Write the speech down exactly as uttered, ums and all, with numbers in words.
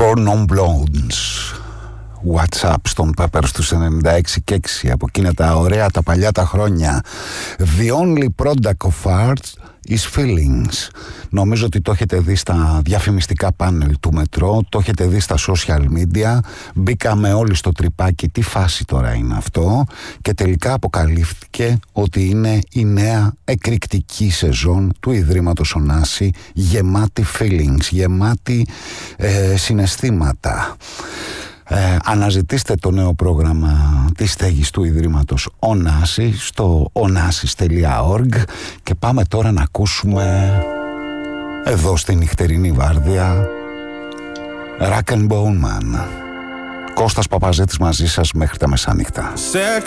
Four Non Blondes, WhatsApp στον Peppers στους ενενήντα έξι και έξι, από εκείνα τα ωραία τα παλιά τα χρόνια. The only product of art is feelings. Νομίζω ότι το έχετε δει στα διαφημιστικά πάνελ του μετρό, το έχετε δει στα social media. Μπήκαμε όλοι στο τρυπάκι, τι φάση τώρα είναι αυτό, και τελικά αποκαλύφθηκε ότι είναι η νέα εκρηκτική σεζόν του Ιδρύματος Ωνάση, γεμάτη feelings, γεμάτη ε, συναισθήματα. Ε, αναζητήστε το νέο πρόγραμμα της στέγης του Ιδρύματος Ωνάση στο onassis τελεία org και πάμε τώρα να ακούσουμε εδώ στη νυχτερινή βάρδια Rock and Bone Man. Κώστας Παπαζέτης μαζί σας μέχρι τα μεσάνυχτα.